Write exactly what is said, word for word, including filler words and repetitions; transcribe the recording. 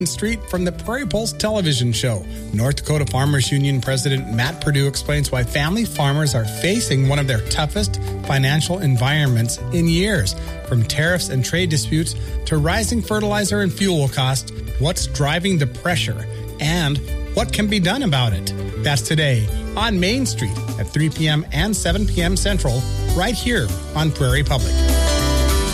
Street from the Prairie Pulse television show. North Dakota Farmers Union President Matt Perdue explains why family farmers are facing one of their toughest financial environments in years. From tariffs and trade disputes to rising fertilizer and fuel costs, what's driving the pressure and what can be done about it? That's today on Main Street at three p.m. and seven p.m. Central, right here on Prairie Public.